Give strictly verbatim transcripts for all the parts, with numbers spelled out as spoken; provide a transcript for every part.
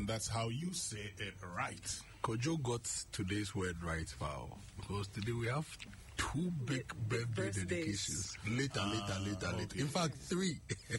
and that's how you say it right. Kojo got today's word right, wow. Because today we have two big birthday dedications. Later, ah, later, later, okay. later. In fact, three.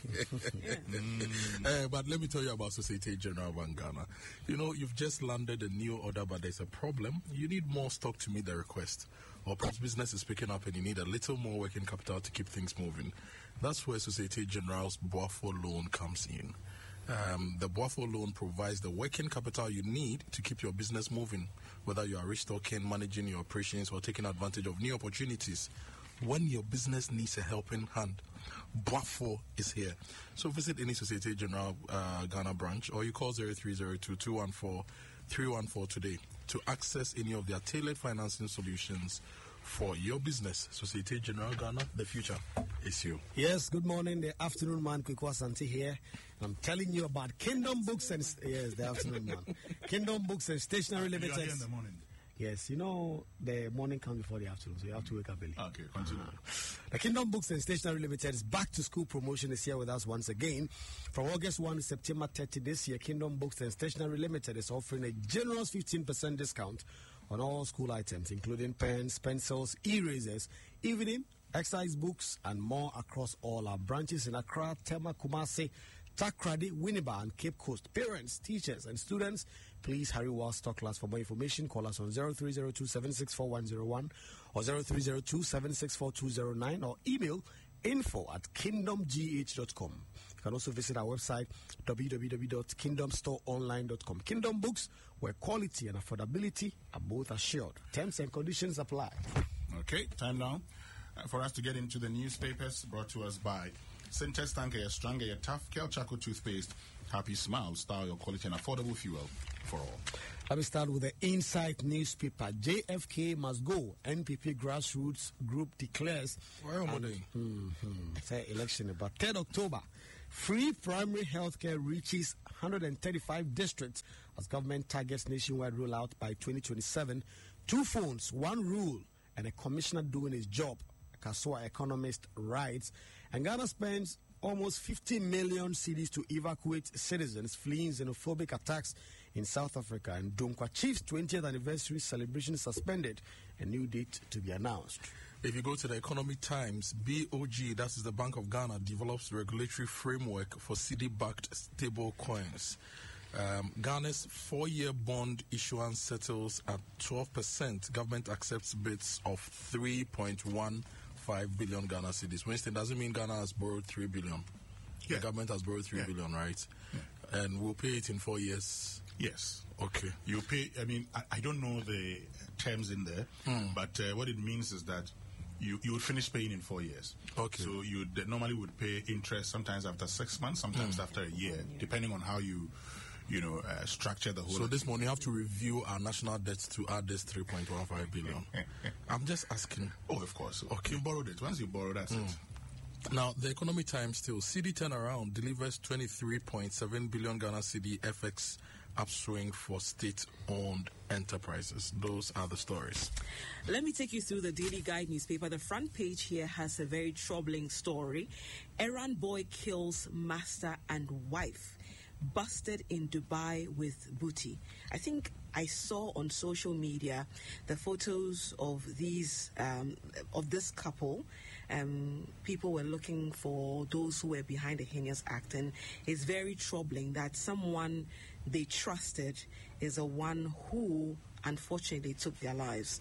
mm. uh, but let me tell you about Societe Generale Bank Ghana. You know, you've just landed a new order, but there's a problem. You need more stock to meet the request. Or perhaps business is picking up and you need a little more working capital to keep things moving. That's where Societe Generale's Boafo loan comes in. Um, the Boafo loan provides the working capital you need to keep your business moving, whether you are restocking, managing your operations, or taking advantage of new opportunities. When your business needs a helping hand, Boafo is here. So visit any Societe Generale uh, Ghana branch, or you call zero three zero two, two one four, three one four today to access any of their tailored financing solutions for your business. Societe Generale Ghana, the future is you. Yes, good morning. The afternoon man, Kweku Asante here. I'm telling you about Kingdom Books and... Yes, the afternoon man. Kingdom Books and Stationery Limited. You are here in the morning. Yes, you know, the morning comes before the afternoon, so you have to wake up early. Okay, continue. Uh, the Kingdom Books and Stationery Limited's back to school promotion is here with us once again. From August first to September thirtieth this year, Kingdom Books and Stationery Limited is offering a generous fifteen percent discount on all school items, including pens, pencils, erasers, evening, exercise books, and more across all our branches in Accra, Tema, Kumasi, Takrady, Winneba, and Cape Coast. Parents, teachers, and students, please hurry while stock lasts. For more information, call us on zero three zero two, seven six four one zero one or zero three zero two, seven six four two zero nine or email info at kingdom g h dot com. You can also visit our website w w w dot kingdom store online dot com. Kingdom Books, where quality and affordability are both assured. Terms and conditions apply. Okay, time now uh, for us to get into the newspapers, brought to us by Syntex Tanker, your stronger, your tough, Kel Chaco toothpaste. Happy smile, style your quality and affordable fuel for all. Let me start with the Insight newspaper. J F K must go. N P P grassroots group declares. Where am I doing? Mm-hmm, say election about third of October. Free primary health care reaches one hundred thirty-five districts as government targets nationwide rollout by twenty twenty-seven. Two phones, one rule, and a commissioner doing his job. Kasua economist writes, and Ghana spends almost fifty million cedis to evacuate citizens fleeing xenophobic attacks in South Africa. And Dunkwa Chief's twentieth anniversary celebration suspended. A new date to be announced. If you go to the Economic Times, B O G, that is the Bank of Ghana, develops regulatory framework for cedi-backed stable coins. Um, Ghana's four-year bond issuance settles at twelve percent. Government accepts bids of three point one five billion Ghana cedis. Winston, doesn't mean Ghana has borrowed three billion. Yeah. The government has borrowed three yeah. billion, right? Yeah. And we'll pay it in four years. Yes. Okay. You pay, I mean, I, I don't know the terms in there, hmm. but uh, what it means is that you, you would finish paying in four years. Okay. So you normally would pay interest sometimes after six months, sometimes hmm. after a year, yeah. depending on how you, you know, uh, structure the whole. So this morning you have to review our national debt to add this three point one five billion. I'm just asking. Oh, of course. Okay. You borrowed it. Once you borrow, that's mm. it. Now, the Economic Times still. Cedi turnaround delivers twenty-three point seven billion Ghana cedi F X upswing for state-owned enterprises. Those are the stories. Let me take you through the Daily Guide newspaper. The front page here has a very troubling story. Errand boy kills master and wife. Busted in Dubai with booty. I think I saw on social media the photos of these um, of this couple. Um, people were looking for those who were behind the heinous act, and it's very troubling that someone they trusted is the one who unfortunately took their lives.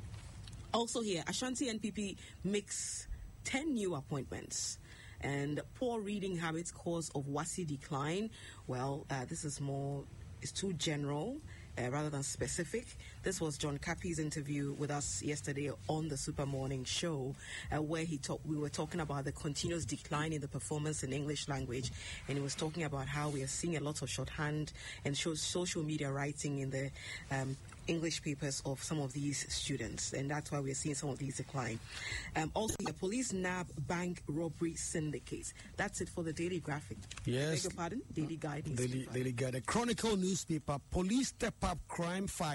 Also here, Ashanti N P P makes ten new appointments. And poor reading habits cause of WASSCE decline. Well, uh, this is more, it's too general uh, rather than specific. This was John Cappy's interview with us yesterday on the Super Morning Show, uh, where he talk, we were talking about the continuous decline in the performance in English language. And he was talking about how we are seeing a lot of shorthand and show, social media writing in the um, English papers of some of these students, and that's why we're seeing some of these decline. Um, also, the police nab bank robbery syndicate. That's it for the Daily Graphic. Yes. Beg your pardon? Daily Guide. Daily, Daily Guide. A Chronicle newspaper. Police step up crime fight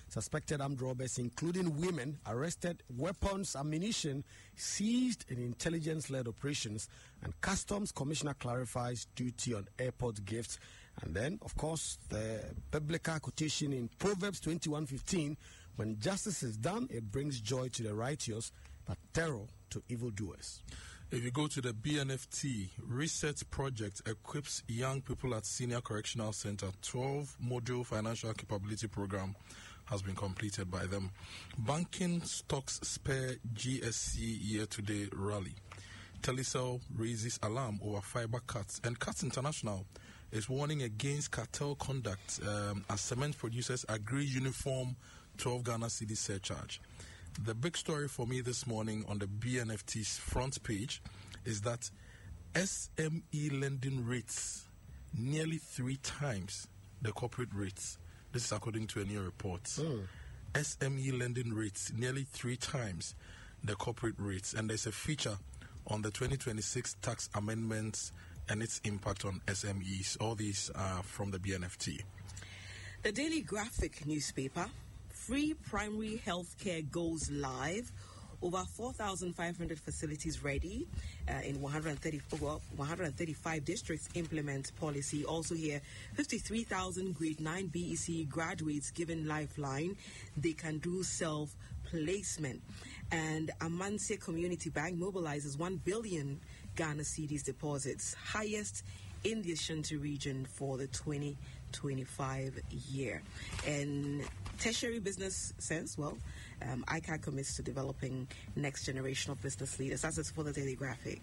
Suspected armed robbers, including women, arrested, weapons, ammunition seized in intelligence-led operations, and Customs Commissioner clarifies duty on airport gifts. And then, of course, the biblical quotation in Proverbs twenty-one fifteen, when justice is done, it brings joy to the righteous, but terror to evildoers. If you go to the B N F T, Reset Project equips young people at Senior Correctional Center. twelve-module financial capability program has been completed by them. Banking stocks spare G S C year-to-date rally. Telecel raises alarm over fiber cuts. And Cuts International is warning against cartel conduct um, as cement producers agree uniform twelve Ghana cedi surcharge. The big story for me this morning on the B N F T's front page is that S M E lending rates nearly three times the corporate rates. This is according to a new report. Mm. S M E lending rates nearly three times the corporate rates. And there's a feature on the twenty twenty-six tax amendments and its impact on S M Es. All these are from the B N F T. The Daily Graphic newspaper. Free primary health care goes live. Over four thousand five hundred facilities ready uh, in one hundred thirty, well, one hundred thirty-five districts implement policy. Also here, fifty-three thousand grade nine B E C graduates given lifeline. They can do self-placement. And Amansia Community Bank mobilizes one billion Ghana cedis deposits, highest in the Ashanti region for the twenty twenty-five year. And tertiary business sense, well, um, I C A D commits to developing next generation of business leaders. That's it for the Daily Graphic.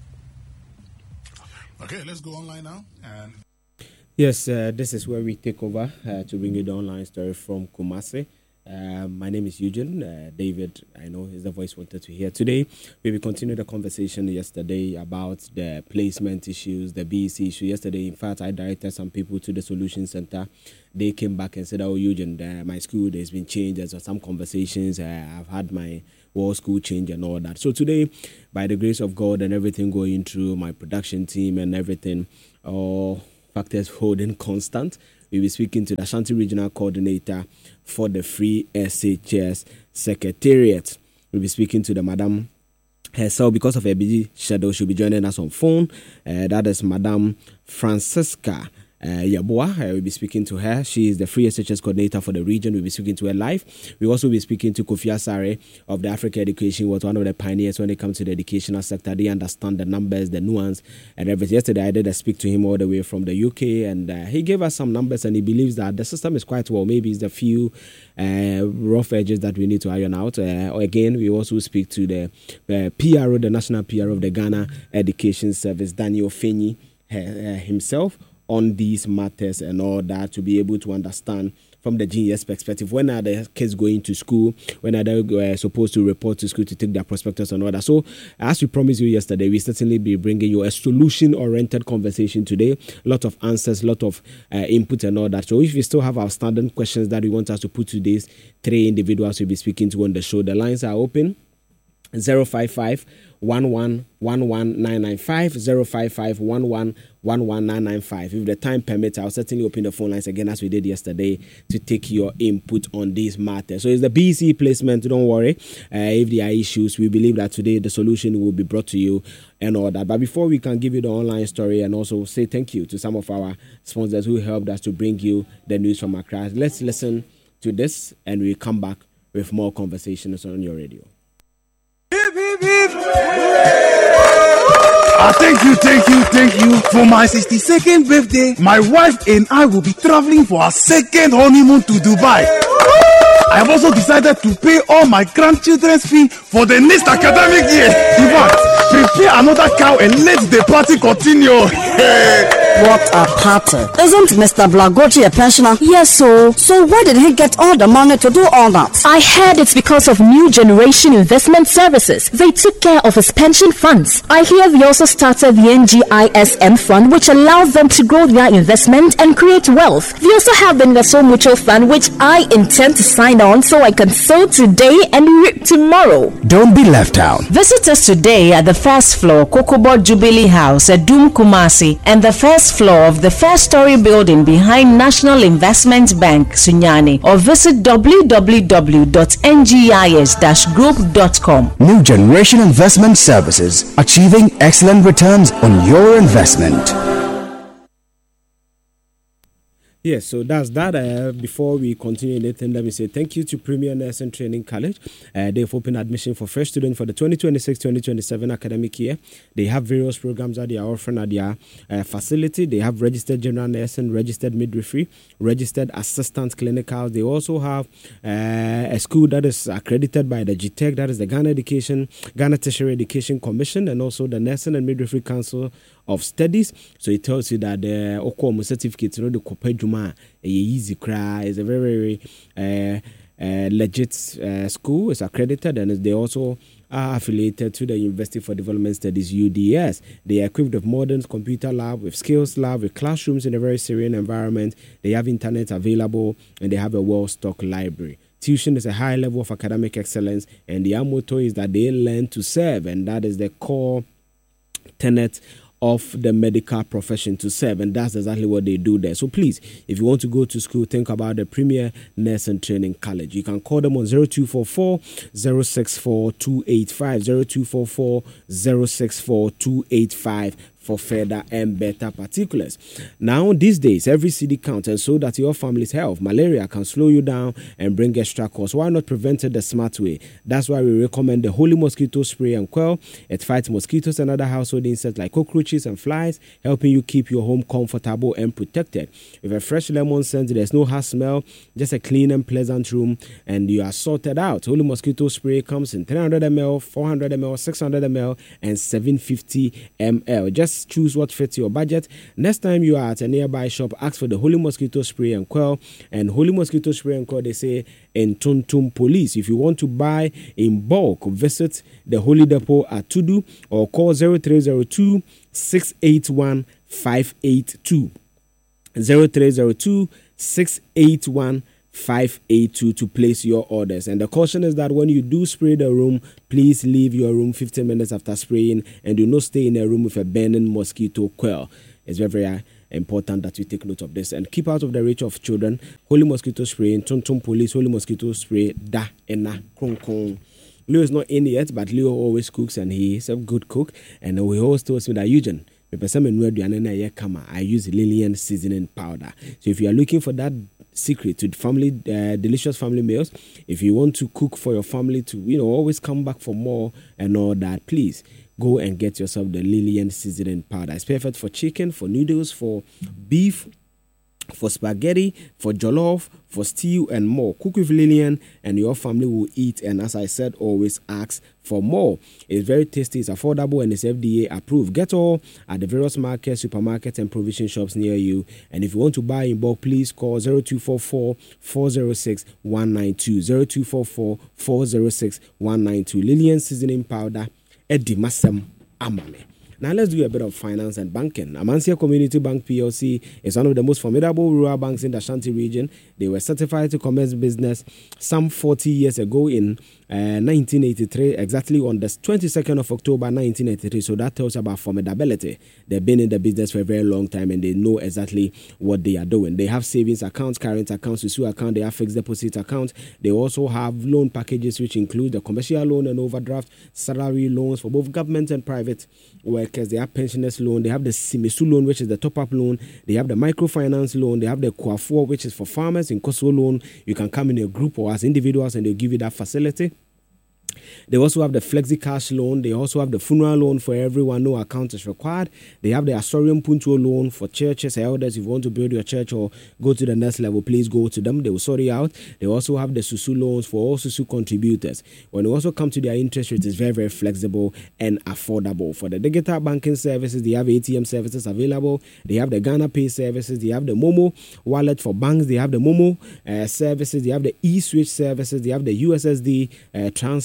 Okay, let's go online now. And yes, uh, this is where we take over uh, to bring you the online story from Kumasi. Uh, my name is Eugene. Uh, David, I know, is the voice wanted to hear. Today, we will continue the conversation yesterday about the placement issues, the B E C issue. Yesterday, in fact, I directed some people to the Solution Center. They came back and said, oh, Eugene, uh, my school, there's been changes. There's some conversations. Uh, I've had my war school change and all that. So today, by the grace of God and everything going through my production team and everything, all factors holding constant, we'll be speaking to the Ashanti Regional Coordinator for the Free S H S Secretariat. We'll be speaking to the Madam herself because of her busy schedule. She'll be joining us on phone. Uh, that is Madam Francisca Uh, Yabua. Uh, we'll be speaking to her. She is the Free S H S coordinator for the region. We'll be speaking to her live. We'll also be speaking to Kofi Asare of the Africa Education, was one of the pioneers when it comes to the educational sector. They understand the numbers, the nuance, and everything. Yesterday, I did a speak to him all the way from the U K, and uh, he gave us some numbers, and he believes that the system is quite well. Maybe it's the few uh, rough edges that we need to iron out. Uh, again, we also speak to the uh, P R O, the National P R O of the Ghana Education Service, Daniel Fenyi uh, uh, himself, on these matters and all that, to be able to understand from the G E S perspective, when are the kids going to school, when are they uh, supposed to report to school to take their prospectus and all that. So as we promised you yesterday, we certainly be bringing you a solution-oriented conversation today, a lot of answers, a lot of uh, input and all that. So if you still have outstanding questions that we want us to put to these three individuals we'll be speaking to on the show, the lines are open. zero five five, one one one one nine nine five, zero five five, one one one one nine nine five. If the time permits, I'll certainly open the phone lines again as we did yesterday to take your input on this matter. So it's the B E C placement, don't worry. Uh, if there are issues, we believe that today the solution will be brought to you and all that. But before we can give you the online story and also say thank you to some of our sponsors who helped us to bring you the news from Accra, let's listen to this and we'll come back with more conversations on your radio. Ah, thank you, thank you, thank you. For my sixty-second birthday, my wife and I will be traveling for our second honeymoon to Dubai. I have also decided to pay all my grandchildren's fee for the next academic year. In fact, prepare another cow and let the party continue. What a party. Isn't Mister Blagochi a pensioner? Yes, so. So where did he get all the money to do all that? I heard it's because of New Generation Investment Services. They took care of his pension funds. I hear they also started the N G I S M fund, which allows them to grow their investment and create wealth. They also have the Ngaso Mutual Fund, which I intend to sign on so I can sow today and reap tomorrow. Don't be left out. Visit us today at the first floor, Kokobo Jubilee House at Doom Kumasi. Kumasi and the first floor of the first-story building behind National Investment Bank, Sunyani, or visit w w w dot n g i s dash group dot com. New Generation Investment Services, achieving excellent returns on your investment. Yes, so that's that. Uh, before we continue anything, let me say thank you to Premier Nursing Training College. Uh, they've opened admission for fresh students for the twenty twenty-six twenty twenty-seven academic year. They have various programs that they are offering at their uh, facility. They have registered general nursing, registered midwifery, registered assistant clinicals. They also have uh, a school that is accredited by the G T E C, that is the Ghana Education, Ghana Tertiary Education Commission, and also the Nursing and Midwifery Council of Studies. So it tells you that the Okwom certificate, you know, the Kopejuma, a easy cry, is a very, very uh, uh, legit uh, school. It's accredited, and they also are affiliated to the University for Development Studies, U D S. They are equipped with modern computer lab, with skills lab, with classrooms in a very serene environment. They have internet available, and they have a well-stocked library. Tuition is a high level of academic excellence, and their motto is that they learn to serve, and that is the core tenet of the medical profession, to serve, and that's exactly what they do there. So please, if you want to go to school, think about the Premier Nursing Training College. You can call them on zero two four four, zero six four, two eight five, zero two four four, zero six four, two eight five for further and better particulars. Now, these days, every city counts, and so that your family's health, malaria can slow you down and bring extra costs. Why not prevent it the smart way? That's why we recommend the Holy Mosquito Spray and Quell. It fights mosquitoes and other household insects like cockroaches and flies, helping you keep your home comfortable and protected. With a fresh lemon scent, there's no harsh smell, just a clean and pleasant room, and you are sorted out. Holy Mosquito Spray comes in three hundred milliliters, four hundred milliliters, six hundred milliliters, and seven hundred fifty milliliters. Just choose what fits your budget. Next time you are at a nearby shop, ask for the Holy Mosquito Spray and Quell. And Holy Mosquito Spray and Quell, they say, in Tuntum Police. If you want to buy in bulk, visit the Holy Depot at Tudu or call zero three zero two, six eight one, five eight two. zero three zero two, six eight one, five eight two to place your orders. And the caution is that when you do spray the room, please leave your room fifteen minutes after spraying, and do not stay in a room with a burning mosquito coil. It's very, very important that you take note of this and keep out of the reach of children. Holy Mosquito Spray, Tuntum Police, Holy Mosquito Spray, da ena kron kron. Leo is not in yet, but Leo always cooks, and he is a good cook. And he always tells me that, Eugene, I use Lillian seasoning powder. So if you are looking for that secret to family uh, delicious family meals, if you want to cook for your family to, you know, always come back for more and all that, please go and get yourself the Lillian seasoning powder. It's perfect for chicken, for noodles, for beef, for spaghetti, for jollof, for stew, and more. Cook with Lillian and your family will eat, and as I said, always ask for more. It's very tasty, it's affordable, and it's F D A approved. Get all at the various markets, supermarkets, and provision shops near you. And if you want to buy in bulk, please call zero two four four, four zero six, one nine two, zero two four four, four zero six, one nine two. Lillian seasoning powder, Eddie Masem Amame. Now let's do a bit of finance and banking. Amancia Community Bank P L C is one of the most formidable rural banks in the Ashanti region. They were certified to commence business some forty years ago in uh, nineteen eighty-three, exactly on the twenty-second of October nineteen eighty-three. So that tells about formidability. They've been in the business for a very long time, and they know exactly what they are doing. They have savings accounts, current accounts, Susu account. They have fixed deposit accounts. They also have loan packages which include the commercial loan and overdraft, salary loans for both government and private workers. They have pensioners loan. They have the Simisu loan, which is the top-up loan. They have the microfinance loan. They have the Kwafuo, which is for farmers. In Koso loan, you can come in a group or as individuals, and they'll give you that facility. They also have the Flexi Cash loan. They also have the funeral loan for everyone. No account is required. They have the Astorium Puntuo loan for churches, elders. If you want to build your church or go to the next level, please go to them. They will sort it out. They also have the Susu loans for all Susu contributors. When you also come to their interest rate, it's very, very flexible and affordable. For the digital banking services, they have A T M services available. They have the Ghana Pay services. They have the Momo wallet for banks. They have the Momo uh, services. They have the eSwitch services. They have the U S S D uh, transfers. And for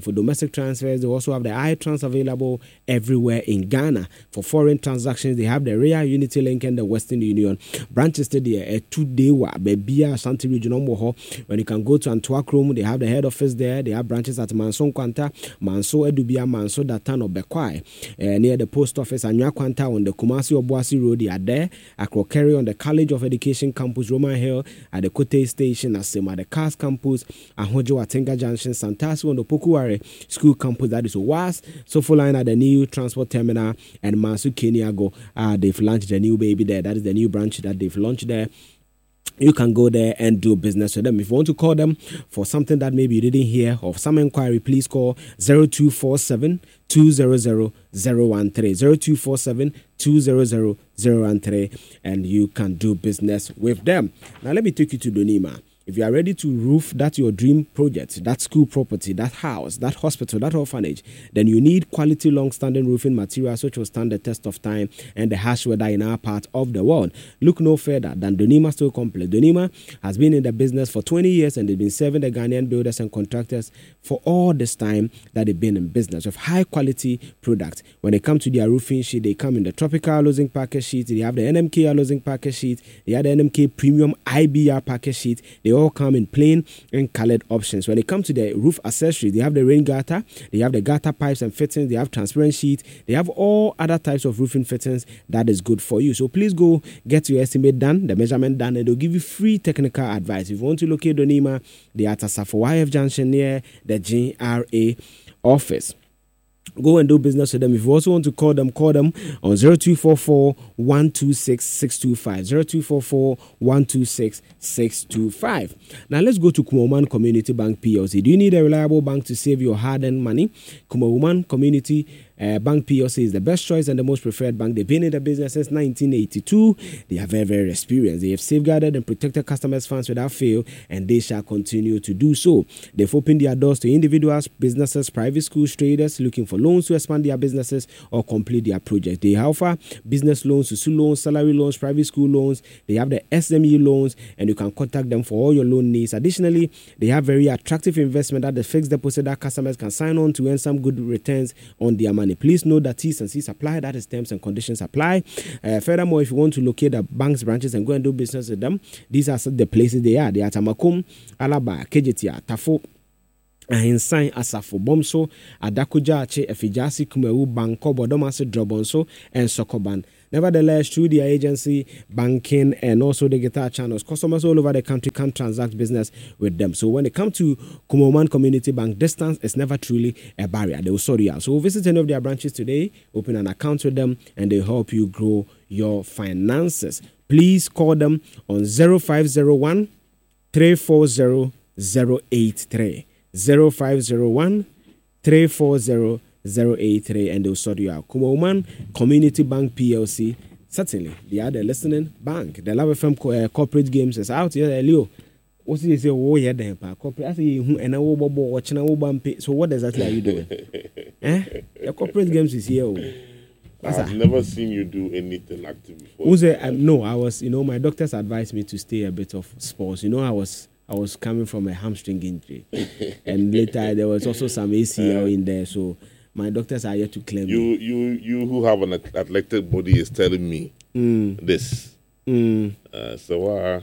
for domestic transfers. They also have the iTrans available everywhere in Ghana. For foreign transactions, they have the Ria, Unity Link, and the Western Union. Branches to the uh, two-day wa Bebia, Ashanti Regional Moho. When you can go to Antwerp, they have the head office there. They have branches at Manson Kwanta, Manso Edubia, Manso Datano Bekwai. Uh, near the post office, Anya Kwanta on the Kumasi Obuasi Road, they are there. Akrokeri on the College of Education campus, Roman Hill, at the Kote Station, Asema, the Cars campus, Ahojo Atenga Junction, Santasu on the Pokuare School campus, that is Owas, Sofo Line at the new transport terminal, and Mansu Keniago. Uh, they've launched the new baby there. That is the new branch that they've launched there. You can go there and do business with them. If you want to call them for something that maybe you didn't hear or some inquiry, please call zero two four seven, two zero zero, zero one three, zero two four seven, two zero zero, zero one three, and you can do business with them. Now, let me take you to Donima. If you are ready to roof that your dream project, that school property, that house, that hospital, that orphanage, then you need quality long-standing roofing materials which will stand the test of time and the harsh weather in our part of the world. Look no further than Donima Steel Complex. Donima has been in the business for twenty years and they've been serving the Ghanaian builders and contractors for all this time that they've been in business with high-quality products. When they come to their roofing sheet, they come in the tropical losing package sheet. They have the N M K losing package sheet. They have the N M K premium I B R package sheet. They all come in plain and colored options. When it comes to the roof accessories, they have the rain gutter, they have the gutter pipes and fittings, they have transparent sheet, they have all other types of roofing fittings that is good for you. So please go get your estimate done, the measurement done, and they'll give you free technical advice. If you want to locate Donima, they are at Asafo Y F Junction near the G R A office. Go and do business with them. If you also want to call them, call them on zero two four four, one two six, six two five. zero two four four, one two six, six two five. Now let's go to Kumawoman Community Bank P L C. Do you need a reliable bank to save your hard-earned money? Kumawoman Community Uh, Bank P L C is the best choice and the most preferred bank. They've been in the business since nineteen eighty-two. They are very, very experienced. They have safeguarded and protected customers' funds without fail, and they shall continue to do so. They've opened their doors to individuals, businesses, private schools, traders looking for loans to expand their businesses or complete their project. They offer business loans, Susu loans, salary loans, private school loans. They have the S M E loans, and you can contact them for all your loan needs. Additionally, they have very attractive investment at the fixed deposit that customers can sign on to earn some good returns on their money. Please note that T's and C's apply, that is terms and conditions apply. Uh, furthermore, if you want to locate the bank's branches and go and do business with them, these are the places they are. They are Tamakum, Alaba, Kejetia, Tafo, Ahinsan, Asafo, Bomso, Adakuja, Ache, Efijasi, Kumewu, Banko, Bodomase, Drobonso, and Sokoban. Nevertheless, through their agency, banking, and also the guitar channels, customers all over the country can transact business with them. So when it comes to Kumawoman Community Bank, distance is never truly a barrier. They will sort you out. So visit any of their branches today, open an account with them, and they help you grow your finances. Please call them on zero five zero one, three four zero, zero eight three. zero five zero one, three four zero, zero eight three, and they'll sort you out. Kumawoman Community Bank P L C, certainly they are the listening bank. The Love F M co- uh, corporate games is out here. Leo, what's it say? Oh yeah, then corporate. I say and I will watching. I will bump. So what exactly are you doing? eh? The corporate games is here. I've never seen you do anything active before. Who's it? Um, no, I was. You know, my doctors advised me to stay a bit of sports. You know, I was. I was coming from a hamstring injury, and later there was also some A C L uh, in there. So my doctors are yet to claim you. me. You, you, who have an athletic body, is telling me mm. this. Mm. Uh, so, uh,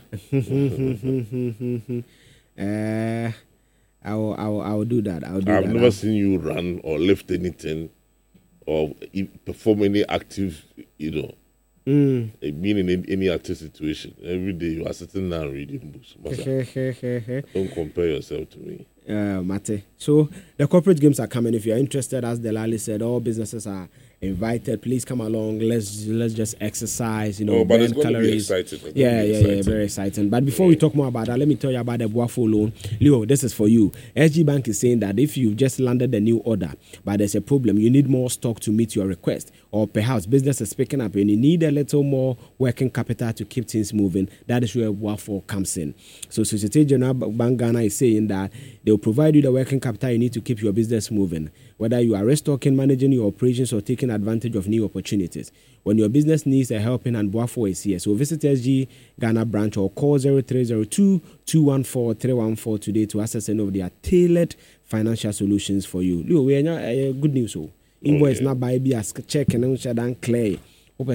uh, I will, I will, I will do that. I'll do I've that. never I'll... seen you run or lift anything or perform any active, you know. Mm. Being in any active situation, every day you are sitting down reading books. Don't compare yourself to me. Uh, Mate. So the corporate games are coming. If you're interested, as Delali said, all businesses are invited. Please come along. Let's let's just exercise. You know, oh, but it's going calories. To be exciting. It's yeah, be yeah, exciting. yeah, very exciting. But before yeah. we talk more about that, let me tell you about the Boafo loan. Leo, this is for you. S G Bank is saying that if you've just landed the new order, but there's a problem, you need more stock to meet your request, or perhaps business is picking up and you need a little more working capital to keep things moving, that is where Boafo comes in. So Societe Generale Bank Ghana is saying that they'll provide you the working capital you need to keep your business moving. whether you are restocking, managing your operations, or taking advantage of new opportunities. When your business needs a helping hand, Boafo is here. So visit S G Ghana branch or call zero three zero two, two one four, three one four today to access any of their tailored financial solutions for you. Leo, we are uh, good news. So invoice not buy be as check and then clear. So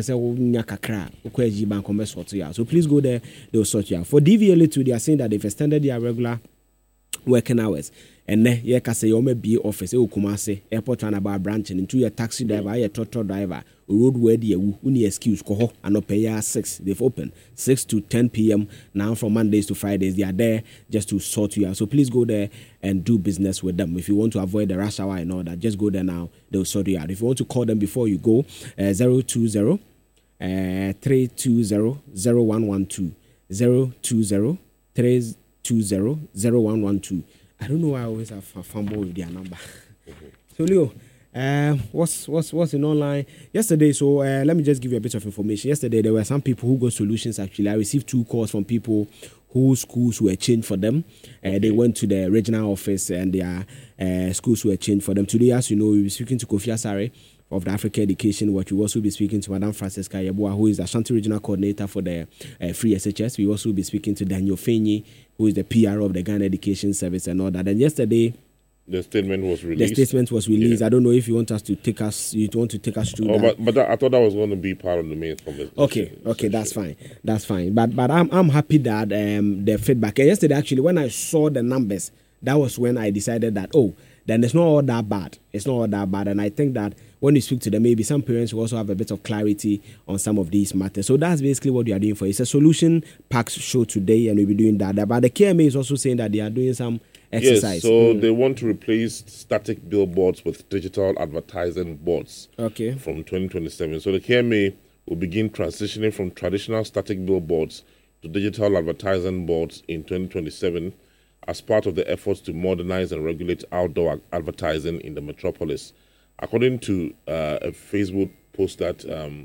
please go there, they'll sort you out. For D V L A two, they are saying that they've extended their regular working hours. And then you can say you may be office, you come say airport and about branching into your taxi driver, your total driver, road where you only excuse coho and no pay six. They've opened six to ten p.m. now from Mondays to Fridays. They are there just to sort you out. So please go there and do business with them. If you want to avoid the rush hour and all that, just go there now. They'll sort you out. If you want to call them before you go, uh, zero two zero, three two zero, zero one one two, zero two zero, three two zero, zero one one two. I don't know why I always have a fumble with their number. So Leo, uh, what's what's what's in online yesterday? So uh, let me just give you a bit of information. Yesterday there were some people who got solutions. Actually, I received two calls from people whose schools were changed for them. Uh, okay. They went to the regional office and their uh, schools were changed for them. Today, as you know, we'll be speaking to Kofi Asare of the Africa Education Watch. We will also be speaking to Madam Francisca Yeboah, who is the Ashanti Regional Coordinator for the uh, Free S H S. We will also be speaking to Daniel Fenyi, who is the P R of the Ghana Education Service and all that. And yesterday, the statement was released. The statement was released. Yeah. I don't know if you want us to take us. You want to take us through oh, that. But, but that, I thought that was going to be part of the main conversation. Okay, okay, that's fine. That's fine. But but I'm I'm happy that um the feedback. And yesterday, actually, when I saw the numbers, that was when I decided that oh, then it's not all that bad. It's not all that bad. And I think that when you speak to them, maybe some parents will also have a bit of clarity on some of these matters. So that's basically what we are doing for you. It's a solution packed show today, and we'll be doing that. But the K M A is also saying that they are doing some exercise. Yes, so mm. they want to replace static billboards with digital advertising boards. Okay. From twenty twenty-seven. So the K M A will begin transitioning from traditional static billboards to digital advertising boards in twenty twenty-seven as part of the efforts to modernize and regulate outdoor advertising in the metropolis. According to uh, a Facebook post that um,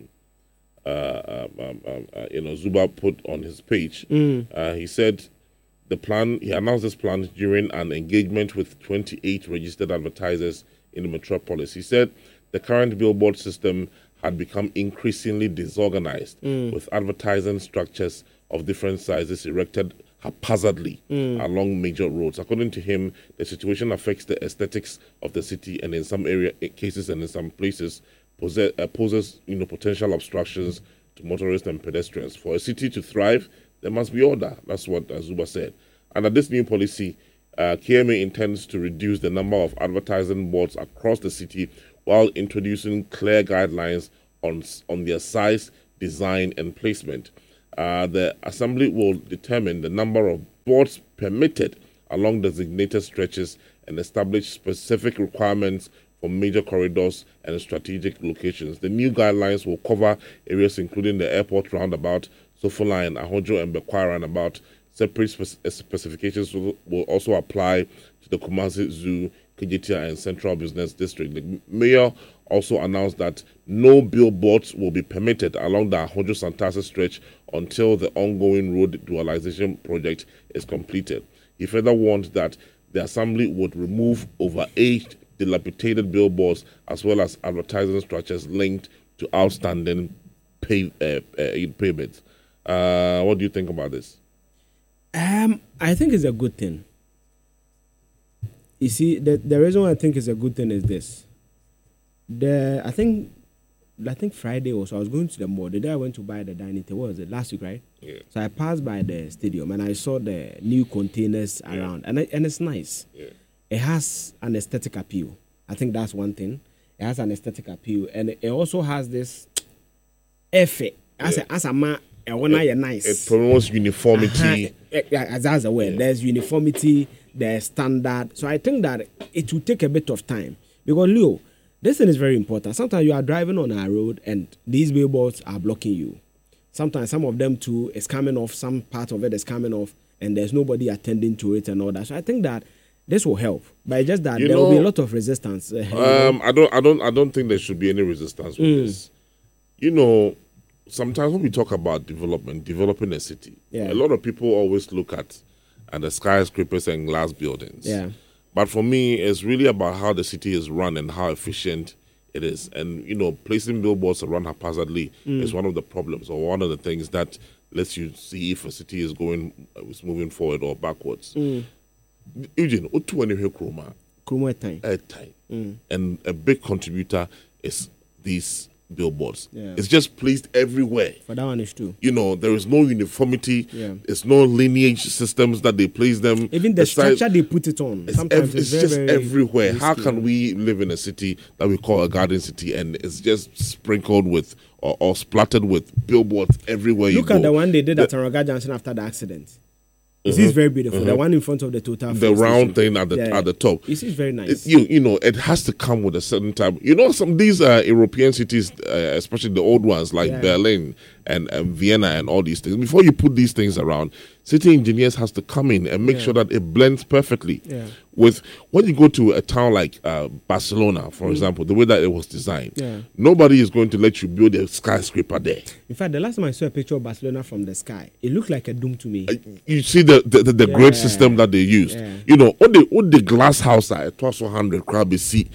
uh, um, um, uh, you know Zuba put on his page, mm. uh, he said the plan. He announced this plan during an engagement with twenty-eight registered advertisers in the metropolis. He said the current billboard system had become increasingly disorganized, mm. with advertising structures of different sizes erected haphazardly mm. along major roads. According to him, the situation affects the aesthetics of the city, and in some area cases and in some places poses, uh, poses you know potential obstructions to motorists and pedestrians. For a city to thrive, there must be order. That's what Azuba said. Under this new policy, uh, K M A intends to reduce the number of advertising boards across the city while introducing clear guidelines on on their size, design, and placement. Uh, the assembly will determine the number of boards permitted along designated stretches and establish specific requirements for major corridors and strategic locations. The new guidelines will cover areas including the airport roundabout, Sofo Line, Ahojo, and Bekwai roundabout. Separate spec- specifications will, will also apply to the Kumasi Zoo, Kejetia, and Central Business District. The mayor also announced that no billboards will be permitted along the Ahojo Santasa stretch until the ongoing road dualization project is completed. He further warned that the assembly would remove over eight dilapidated billboards as well as advertising structures linked to outstanding pay, uh, uh, payments. Uh, what do you think about this? Um, I think it's a good thing. You see, the, the reason why I think it's a good thing is this. The I think I think Friday also I was going to the mall. The day I went to buy the dining table, what was it last week, right? Yeah. So I passed by the stadium and I saw the new containers yeah. around, and I, and it's nice. Yeah. It has an aesthetic appeal. I think that's one thing. It has an aesthetic appeal, and it, it also has this effect. As yeah. a as a man, it, it, nice. It promotes uniformity. Uh-huh. Yeah, that's the word. Yeah. There's uniformity. There's standard. So I think that it will take a bit of time because Leo, this thing is very important. Sometimes you are driving on a road and these billboards are blocking you. Sometimes some of them too is coming off, some part of it is coming off, and there's nobody attending to it and all that. So I think that this will help, but it's just that you there know, will be a lot of resistance. um, I don't, I don't, I don't think there should be any resistance with mm. this. You know, sometimes when we talk about development, developing a city, yeah. a lot of people always look at at the skyscrapers and glass buildings. Yeah. But for me, it's really about how the city is run and how efficient it is. And, you know, placing billboards around haphazardly mm. is one of the problems or one of the things that lets you see if a city is going, is moving forward or backwards. Mm. Eugene, what do you Kroma? Kroma time. Mm. And a big contributor is these billboards. Yeah. It's just placed everywhere. For that one is true. You know, there is no uniformity. Yeah. There's no lineage systems that they place them. Even the, the structure size, they put it on. It's, Sometimes ev- it's, it's just very, very everywhere. risky. How can we live in a city that we call a garden city and it's just sprinkled with or, or splattered with billboards everywhere Look you go? Look at the one they did the, at Taraga Junction after the accident. It mm-hmm. is very beautiful. Mm-hmm. The one in front of the total. The round station. thing at the yeah, at the top. It is very nice. It, you you know it has to come with a certain type. You know some these uh, European cities, uh, especially the old ones like yeah. Berlin and, and Vienna and all these things. Before you put these things around, city engineers has to come in and make yeah. sure that it blends perfectly. Yeah. With when you go to a town like uh, Barcelona, for mm. example, the way that it was designed, yeah. nobody is going to let you build a skyscraper there. In fact, the last time I saw a picture of Barcelona from the sky, it looked like a dome to me. Uh, you see the the, the, the yeah. great system that they used. Yeah. You know, on the on the glass house, it was one hundred crab see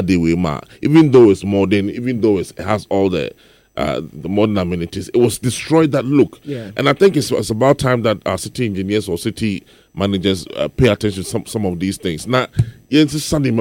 even though it's modern, even though it's, it has all the uh, the modern amenities, it was destroyed that look. Yeah. And I think it's, it's about time that our city engineers or city managers uh, pay attention to some, some of these things. Now, it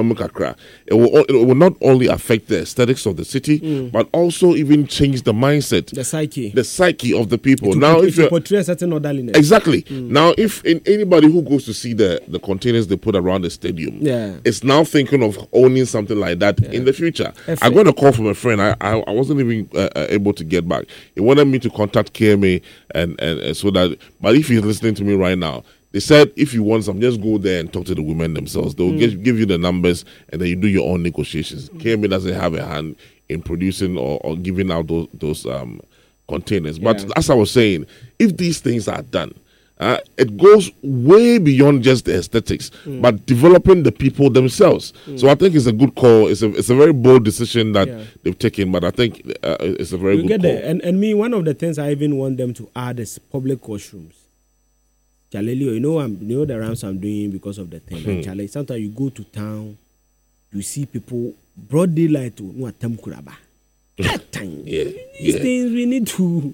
will, it will not only affect the aesthetics of the city, mm. but also even change the mindset, the psyche, the psyche of the people. It now, will, if you portray a certain orderliness, exactly. Mm. Now, if in, anybody who goes to see the, the containers they put around the stadium, yeah. is now thinking of owning something like that yeah. in the future. F- I got a call from a friend. I I, I wasn't even uh, uh, able to get back. He wanted me to contact K M A and, and, and so that. But if he's listening to me right now. They said if you want some, just go there and talk to the women themselves. They'll mm. give, give you the numbers and then you do your own negotiations. Mm. K M A doesn't have a hand in producing or, or giving out those, those um, containers. Yeah. But as I was saying, if these things are done, uh, it goes way beyond just the aesthetics, mm. but developing the people themselves. Mm. So I think it's a good call. It's a it's a very bold decision that yeah. they've taken, but I think uh, it's a very you good get call. There. And, and me, one of the things I even want them to add is public washrooms. Charlie, you know, I'm, you know the rounds I'm doing because of the thing. Hmm. Charlie, sometimes you go to town, you see people broad daylight to no attempt kuraba. That time, yeah, these yeah. things we need to.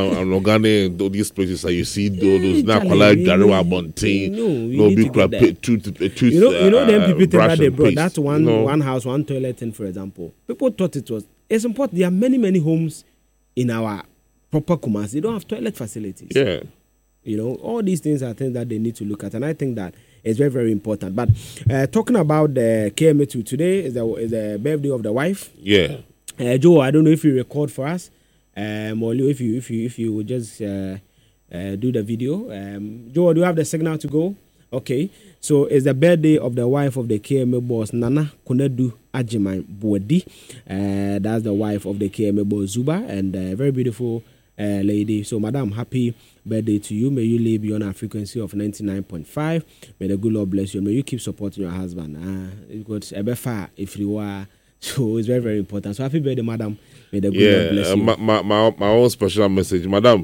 On these places, that you see those now collect Darewa Bontain, no big crap, tooth, tooth. You know, you know, them people think that they brought paste, that's one you know? one house, one toilet thing, for example. People thought it was. It's important. There are many, many homes in our proper Kumasi. They don't have toilet facilities. Yeah. You know, all these things are things that they need to look at, and I think that is very, very important. But uh, talking about the K M A two, today is the, is the birthday of the wife. Yeah. Uh, Joe, I don't know if you record for us, um, or if you if you if you would just uh, uh, do the video. Um, Joe, do you have the signal to go? Okay. So it's the birthday of the wife of the K M A boss, Nana Konedu Ajiman Bodi. Uh, that's the wife of the K M A boss Zuba, and a uh, very beautiful uh, lady. So, Madam, happy birthday to you. May you live beyond a frequency of ninety-nine point five. May the good Lord bless you. May you keep supporting your husband. Uh, it's got a far if you are. So it's very, very important. So happy birthday, Madam. May the good yeah, Lord bless uh, you. My, my, my, my own special message. Madam,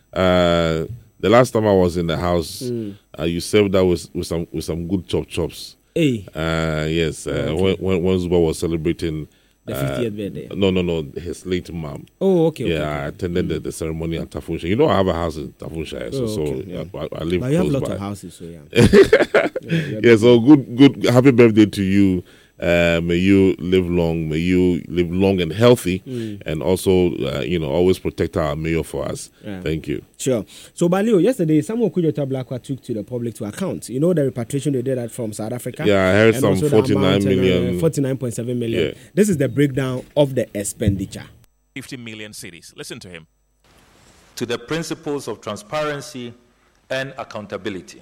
uh, the last time I was in the house, mm. uh, you served that with, with some with some good chop chops. Hey. Uh, yes, uh, okay. when, when, when Zuba was celebrating the fiftieth birthday. No, no, no. His late mom. Oh, okay. Yeah, okay, I okay. attended mm. the, the ceremony at Tafunsha. You know, I have a house in Tafunsha, so, oh, okay, so yeah. I, I live. But you have close lots by. of houses, so yeah. yeah, yeah, so good, good. Happy birthday to you. Uh, may you live long. May you live long and healthy, mm. and also, uh, you know, always protect our mayor for us. Yeah. Thank you. Sure. So, Balio, yesterday, Samuel Kudjota Blackwell took to the public to account. You know the repatriation they did that from South Africa. Yeah, I heard some forty-nine million, uh, forty-nine point seven million. Yeah. This is the breakdown of the expenditure. Fifty million cities. Listen to him. To the principles of transparency and accountability,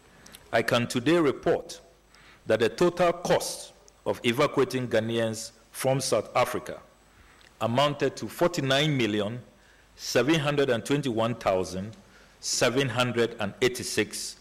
I can today report that the total cost of evacuating Ghanaians from South Africa amounted to forty-nine million seven hundred twenty-one thousand seven hundred eighty-six